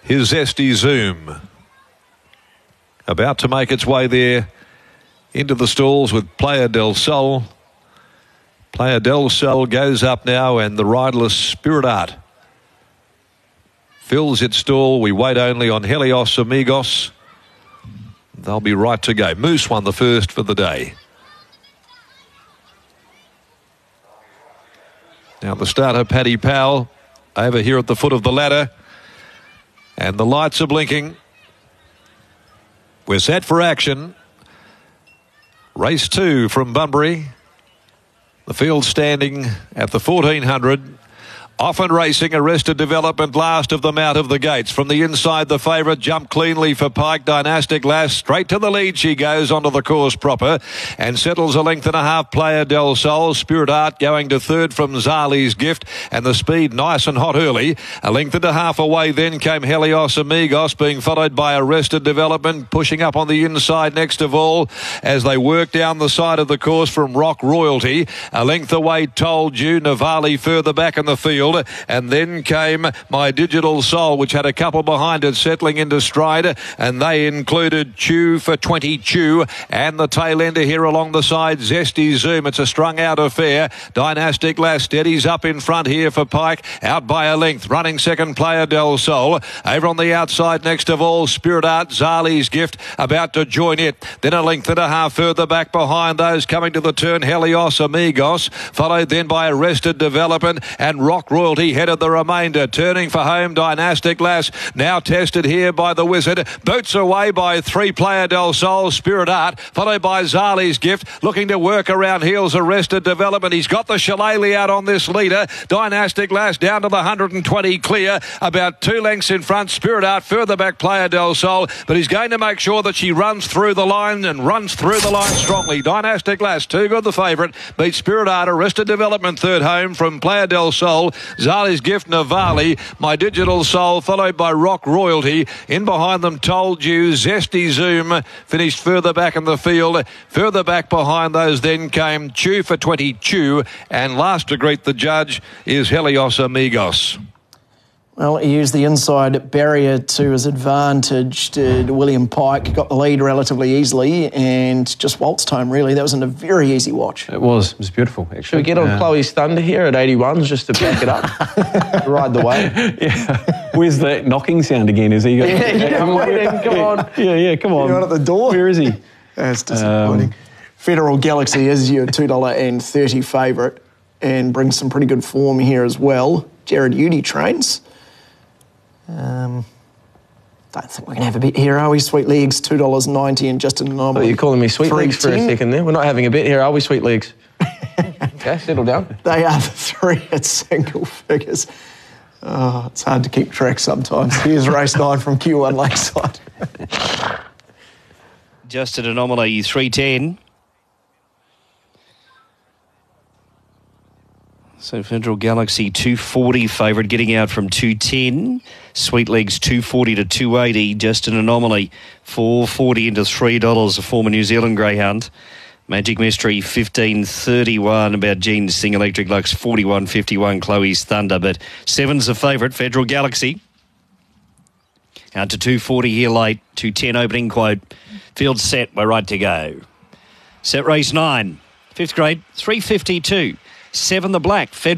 Here's Zesty Zoom. About to make its way there into the stalls with Playa del Sol. Playa del Sol goes up now, and the riderless Spirit Art fills its stall. We wait only on Helios Amigos. They'll be right to go. Moose won the first for the day. Now the starter, Paddy Powell, over here at the foot of the ladder. And the lights are blinking. We're set for action. Race 2 from Bunbury. The field standing at the 1400. Often racing, Arrested Development last of them out of the gates. From the inside, the favourite jumped cleanly for Pike. Dynastic Lass straight to the lead. She goes onto the course proper and settles a length and a half. Playa del Sol. Spirit Art going to third from Zali's Gift, and the speed nice and hot early. A length and a half away then came Helios Amigos, being followed by Arrested Development, pushing up on the inside next of all as they work down the side of the course from Rock Royalty. A length away, Told You. Navali further back in the field. And then came My Digital Soul, which had a couple behind it settling into stride, and they included Chew for 20 Chew, and the tail ender here along the side, Zesty Zoom. It's a strung out affair. Dynastic Lass steadies up in front here for Pike, out by a length. Running second, Playa del Sol. Over on the outside next of all, Spirit Art, Zali's Gift about to join it. Then a length and a half further back behind those coming to the turn, Helios Amigos, followed then by Arrested Development, and Rock Royalty headed the remainder. Turning for home, Dynastic Lass, now tested here by the Wizard. Boots away by 3, Playa del Sol. Spirit Art, followed by Zali's Gift, looking to work around heels, Arrested Development. He's got the Shillelagh out on this leader. Dynastic Lass down to the 120 clear, about 2 lengths in front. Spirit Art further back, Playa del Sol, but he's going to make sure that she runs through the line and runs through the line strongly. Dynastic Lass, too good the favourite, beats Spirit Art. Arrested Development third home from Playa del Sol. Zali's Gift, Navali, My Digital Soul, followed by Rock Royalty. In behind them, Told You. Zesty Zoom finished further back in the field. Further back behind those then came Chew for 20 Chew, and last to greet the judge is Helios Amigos. Well, he used the inside barrier to his advantage. William Pike got the lead relatively easily and just waltzed home, really. That was a very easy watch. It was beautiful, actually. Should we get on Chloe's Thunder here at 81s just to back it up? Ride the wave. Yeah. Where's that knocking sound again? Is he? I'm waiting. Come on. Yeah, come on. You're at the door. Where is he? That's disappointing. Federal Galaxy is your $2.30 favourite and brings some pretty good form here as well. Jared Udy trains. Don't think we're going to have a bet here, are we? Sweet Legs, $2.90 and just an anomaly. You're calling me Sweet Legs for a second there. We're not having a bet here, are we, Sweet Legs? Okay, settle down. They are the 3 at single figures. Oh, it's hard to keep track sometimes. Here's race 9 from Q1 Lakeside. Just an anomaly, 310. So Federal Galaxy 240 favourite, getting out from 210. Sweet Legs 240 to 280, just an anomaly. 440 into $3, a former New Zealand greyhound. Magic Mystery 15.31, about Jean Sing Electric Lux 41.51, Chloe's Thunder. But 7's the favourite, Federal Galaxy. Out to 240 here late, 210 opening quote. Field set, we're right to go. Set race 9, 5th grade, 352. 7 the black, Federal.